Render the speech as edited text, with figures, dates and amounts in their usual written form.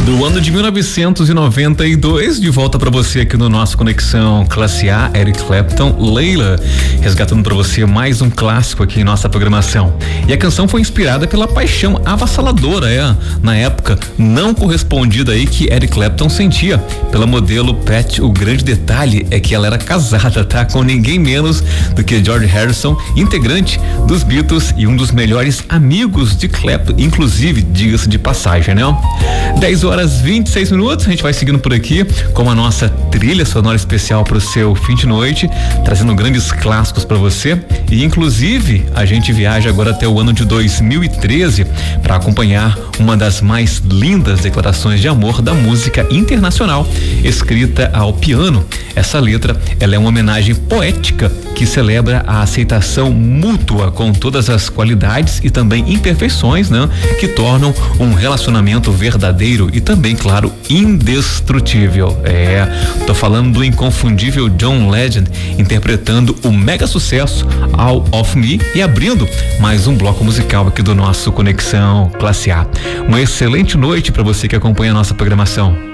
Do ano de 1992, de volta para você aqui no nosso Conexão Classe A, Eric Clapton, Layla, resgatando para você mais um clássico aqui em nossa programação. E a canção foi inspirada pela paixão avassaladora, na época, não correspondida aí que Eric Clapton sentia pela modelo Pat. O grande detalhe é que ela era casada, tá? Com ninguém menos do que George Harrison, integrante dos Beatles e um dos melhores amigos de Clapton, inclusive, diga-se de passagem, né? 10h26, a gente vai seguindo por aqui com a nossa trilha sonora especial para o seu fim de noite, trazendo grandes clássicos para você. E inclusive a gente viaja agora até o ano de 2013 para acompanhar uma das mais lindas declarações de amor da música internacional, escrita ao piano. Essa letra, ela é uma homenagem poética que celebra a aceitação mútua com todas as qualidades e também imperfeições, né, que tornam um relacionamento verdadeiro e também, claro, indestrutível. Tô falando do inconfundível John Legend interpretando o mega sucesso All of Me e abrindo mais um bloco musical aqui do nosso Conexão Classe A. Uma excelente noite para você que acompanha a nossa programação.